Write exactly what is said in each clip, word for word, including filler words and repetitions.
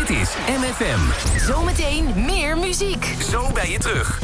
Dit is M F M. Zometeen meer muziek. Zo ben je terug.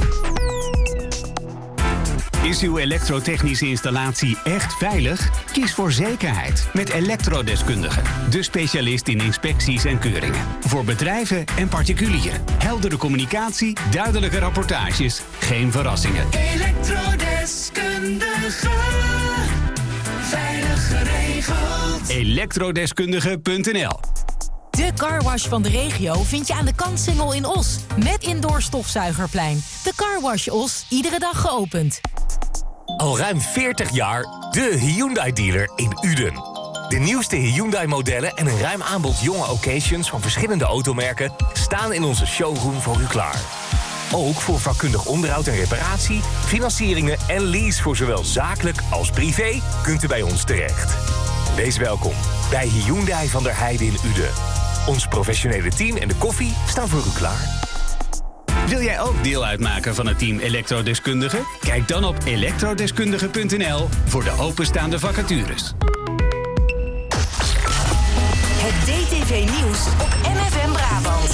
Is uw elektrotechnische installatie echt veilig? Kies voor zekerheid met Elektrodeskundige. De specialist in inspecties en keuringen. Voor bedrijven en particulieren. Heldere communicatie, duidelijke rapportages, geen verrassingen. Elektrodeskundige. Veilig geregeld. Elektrodeskundige punt n l. De carwash van de regio vind je aan de Kantsingel in Os. Met indoor stofzuigerplein. De carwash Os, iedere dag geopend. Al ruim veertig jaar de Hyundai-dealer in Uden. De nieuwste Hyundai-modellen en een ruim aanbod jonge occasions van verschillende automerken staan in onze showroom voor u klaar. Ook voor vakkundig onderhoud en reparatie, financieringen en lease voor zowel zakelijk als privé kunt u bij ons terecht. Wees welkom bij Hyundai van der Heijden in Uden. Ons professionele team en de koffie staan voor u klaar. Wil jij ook deel uitmaken van het team Elektrodeskundigen? Kijk dan op elektrodeskundige punt n l voor de openstaande vacatures. Het D T V-nieuws op M F M Brabant.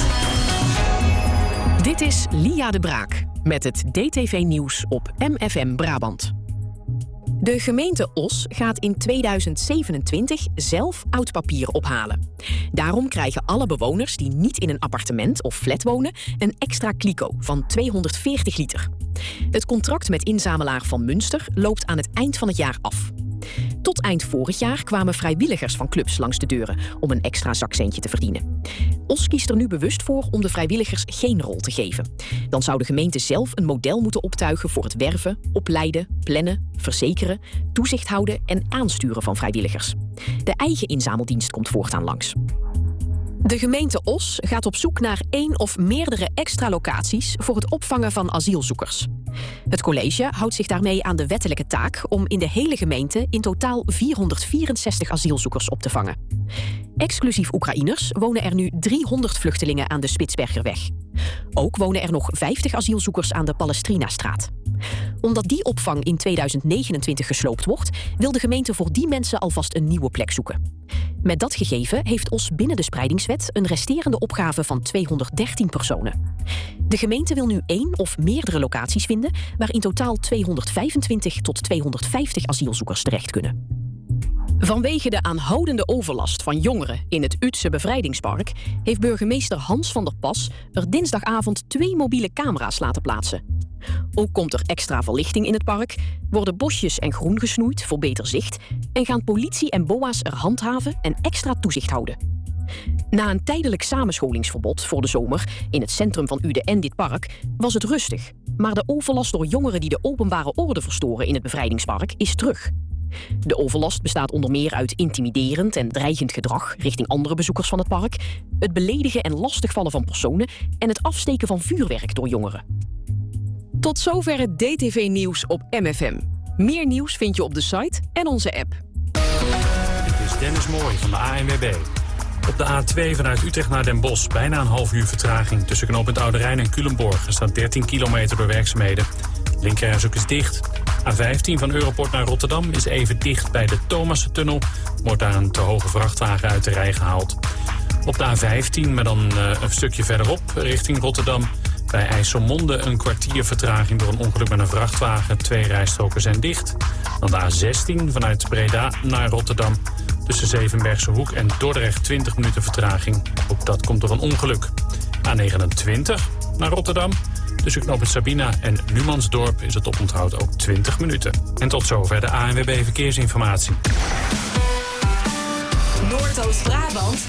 Dit is Lia de Braak met het D T V-nieuws op M F M Brabant. De gemeente Os gaat in tweeduizend zevenentwintig zelf oud papier ophalen. Daarom krijgen alle bewoners die niet in een appartement of flat wonen een extra kliko van tweehonderdveertig liter. Het contract met inzamelaar Van Münster loopt aan het eind van het jaar af. Tot eind vorig jaar kwamen vrijwilligers van clubs langs de deuren om een extra zakcentje te verdienen. Os kiest er nu bewust voor om de vrijwilligers geen rol te geven. Dan zou de gemeente zelf een model moeten optuigen voor het werven, opleiden, plannen, verzekeren, toezicht houden en aansturen van vrijwilligers. De eigen inzameldienst komt voortaan langs. De gemeente Os gaat op zoek naar één of meerdere extra locaties voor het opvangen van asielzoekers. Het college houdt zich daarmee aan de wettelijke taak om in de hele gemeente in totaal vierhonderdvierenzestig asielzoekers op te vangen. Exclusief Oekraïners wonen er nu driehonderd vluchtelingen aan de Spitsbergerweg. Ook wonen er nog vijftig asielzoekers aan de Palestrinastraat. Omdat die opvang in tweeduizend negenentwintig gesloopt wordt, wil de gemeente voor die mensen alvast een nieuwe plek zoeken. Met dat gegeven heeft Os binnen de spreidingswet een resterende opgave van tweehonderddertien personen. De gemeente wil nu één of meerdere locaties vinden waar in totaal tweehonderdvijfentwintig tot tweehonderdvijftig asielzoekers terecht kunnen. Vanwege de aanhoudende overlast van jongeren in het Utse Bevrijdingspark heeft burgemeester Hans van der Pas er dinsdagavond twee mobiele camera's laten plaatsen. Ook komt er extra verlichting in het park, worden bosjes en groen gesnoeid voor beter zicht en gaan politie en B O A's er handhaven en extra toezicht houden. Na een tijdelijk samenscholingsverbod voor de zomer in het centrum van Uden en dit park was het rustig, maar de overlast door jongeren die de openbare orde verstoren in het Bevrijdingspark is terug. De overlast bestaat onder meer uit intimiderend en dreigend gedrag richting andere bezoekers van het park, het beledigen en lastigvallen van personen en het afsteken van vuurwerk door jongeren. Tot zover het D T V-nieuws op M F M. Meer nieuws vind je op de site en onze app. Dit is Dennis Mooij van de A N W B. Op de A twee vanuit Utrecht naar Den Bosch bijna een half uur vertraging. Tussen knooppunt Oude Rijn en Culemborg. Er staat dertien kilometer door werkzaamheden. Linkerrijstrook is dicht. A vijftien van Europort naar Rotterdam is even dicht bij de Thomassentunnel. Wordt daar een te hoge vrachtwagen uit de rij gehaald. Op de A vijftien, maar dan uh, een stukje verderop richting Rotterdam. Bij IJsselmonde een kwartier vertraging door een ongeluk met een vrachtwagen. Twee rijstroken zijn dicht. Dan de A zestien vanuit Breda naar Rotterdam. Tussen Zevenbergse Hoek en Dordrecht twintig minuten vertraging. Ook dat komt door een ongeluk. A negenentwintig naar Rotterdam. Tussen knooppunt Sabina en Numansdorp is het oponthoud ook twintig minuten. En tot zover de A N W B Verkeersinformatie. Noordoost-Brabant